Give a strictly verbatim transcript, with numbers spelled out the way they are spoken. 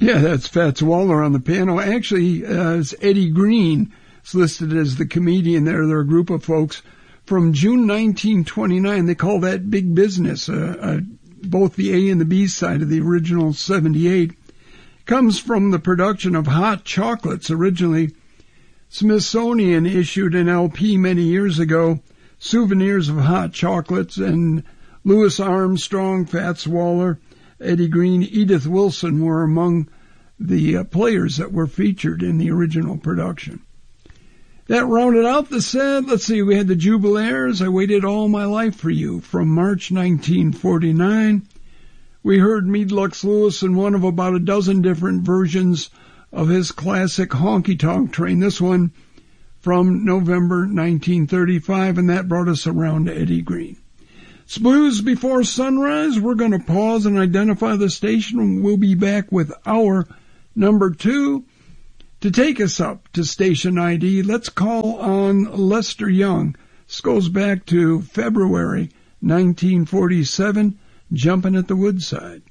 Yeah, that's Fats Waller on the piano. Actually, uh, it's Eddie Green. It's listed as the comedian there. They're a group of folks from June nineteen twenty-nine. They call that Big Business, uh, uh, both the A and the B side of the original seventy-eight. Comes from the production of Hot Chocolates. Originally, Smithsonian issued an L P many years ago, Souvenirs of Hot Chocolates, and Louis Armstrong, Fats Waller, Eddie Green, Edith Wilson were among the uh, players that were featured in the original production. That rounded out the set. Let's see, we had the Jubilaires, I Waited All My Life for You, from March nineteen forty-nine. We heard Meade Lux Lewis in one of about a dozen different versions of his classic Honky Tonk Train. This one from November nineteen thirty-five, and that brought us around to Eddie Green. It's Blues Before Sunrise. We're going to pause and identify the station. We'll be back with hour number two. To take us up to station I D, let's call on Lester Young. This goes back to February nineteen forty-seven, Jumpin' at the Woodside.